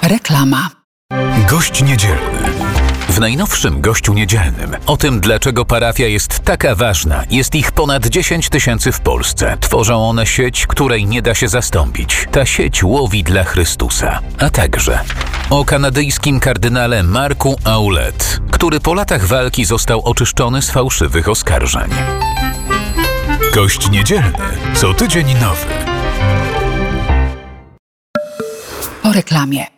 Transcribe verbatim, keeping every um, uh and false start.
Reklama. Gość niedzielny. W najnowszym Gościu Niedzielnym o tym, dlaczego parafia jest taka ważna. Jest ich ponad dziesięć tysięcy w Polsce. Tworzą one sieć, której nie da się zastąpić. Ta sieć łowi dla Chrystusa. A także o kanadyjskim kardynale Marku Ouellet, który po latach walki został oczyszczony z fałszywych oskarżeń. Gość Niedzielny. Co tydzień nowy. Po reklamie.